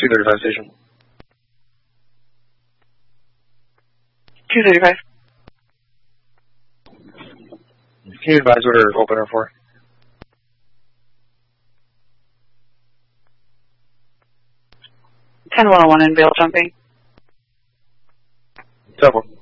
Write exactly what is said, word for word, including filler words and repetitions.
two thirty-five station. two thirty-five. Can you advise what our opener for? ten one oh one in bail jumping. Double.